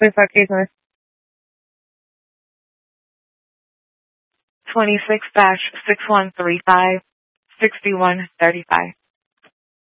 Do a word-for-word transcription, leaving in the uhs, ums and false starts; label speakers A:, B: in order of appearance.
A: Please start case number twenty-six dash six one three five, sixty-one thirty-five.